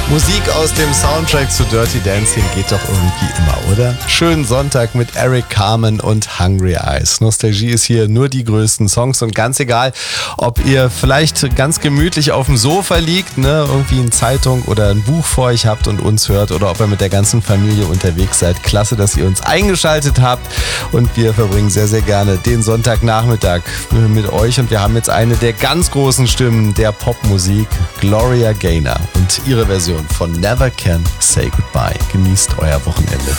Musik aus dem Soundtrack zu Dirty Dancing geht doch irgendwie immer, oder? Schönen Sonntag mit Eric Carmen und Hungry Eyes. Nostalgie ist hier nur die größten Songs und ganz egal, ob ihr vielleicht ganz gemütlich auf dem Sofa liegt, ne, irgendwie eine Zeitung oder ein Buch vor euch habt und uns hört oder ob ihr mit der ganzen Familie unterwegs seid. Klasse, dass ihr uns eingeschaltet habt und wir verbringen sehr, sehr gerne den Sonntagnachmittag mit euch und wir haben jetzt eine der ganz großen Stimmen der Popmusik, Gloria Gaynor und ihre Version von Never Can Say Goodbye. Genießt euer Wochenende.